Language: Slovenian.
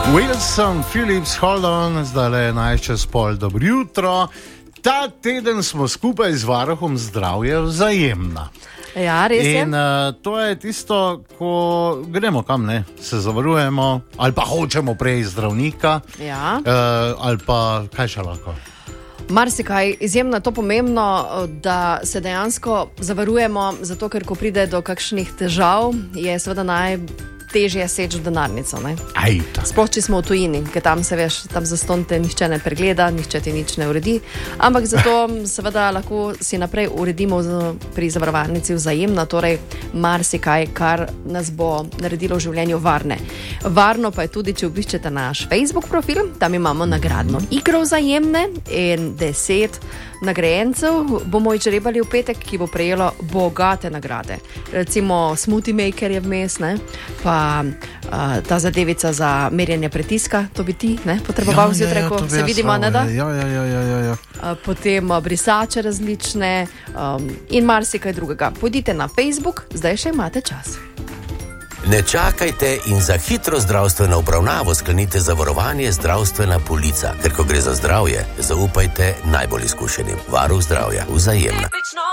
Wilson Phillips, hold on, zdaj le 11:30, dobro jutro. Ta teden smo skupaj z varuhom zdravja Vzajemna. Ja, res je. In to je tisto, ko gremo kam, ne, se zavarujemo, ali pa hočemo prej zdravnika, Ja. Ali pa kaj še lahko. Marsikaj, izjemno je to pomembno, da se dejansko zavarujemo, zato ker ko pride do kakšnih težav, je seveda najtežje seči v denarnico. Sploh, če smo v tujini, ker tam se veš, tam zastonj te nihče ne pregleda, nihče ti nič ne uredi. Ampak zato seveda lahko si naprej uredimo pri zavarovalnici Vzajemna, torej marsikaj, kar nas bo naredilo v življenju varne. Varno pa je tudi, če obiščete naš Facebook profil, tam imamo nagradno igro Vzajemne in 10 nagrajencev bomo izžrebali v petek, ki bo prejelo bogate nagrade. Recimo Smoothie Maker je vmes, ne? Pa ta zadevica za merjenje pritiska, to bi ti potreboval zjutraj, ko se vidimo, ne da? Ja. Potem brisače različne in marsikaj drugega. Pojdite na Facebook, zdaj še imate čas. Ne čakajte in za hitro zdravstveno obravnavo sklenite zavarovanje Zdravstvena polica, ker ko gre za zdravje, zaupajte najbolj izkušenim. Varuh zdravja Vzajemna.